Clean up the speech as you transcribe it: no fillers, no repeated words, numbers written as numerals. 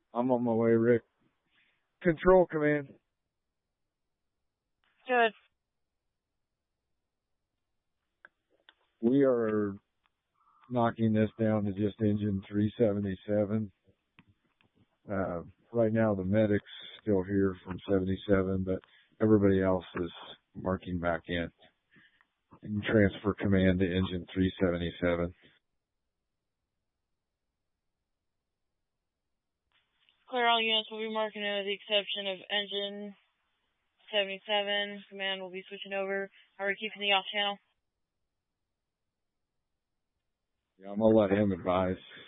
I'm on my way, Rick. Control command. Good. We are knocking this down to just engine 377. Right now the medic's still here from 77, but everybody else is marking back in. And transfer command to engine 377. Clear all units will be marking with the exception of engine 77. Command will be switching over. Are we keeping the off channel? Yeah, I'm gonna let him advise.